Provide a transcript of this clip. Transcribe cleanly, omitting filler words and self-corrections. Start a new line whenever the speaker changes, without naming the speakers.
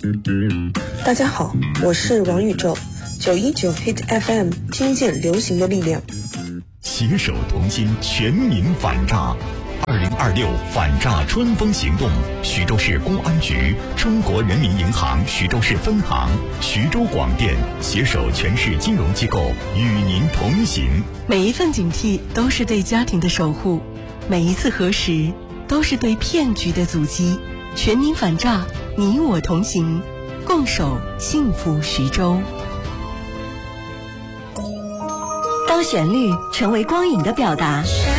大家好，我是王宇宙，919 Hit FM 听见流行的力量。
携手同心，全民反诈。2026反诈春风行动，徐州市公安局、中国人民银行徐州市分行、徐州广电携手全市金融机构与您同行。
每一份警惕都是对家庭的守护，每一次核实都是对骗局的阻击。全民反诈，你我同行，共守幸福徐州。
当旋律成为光影的表达，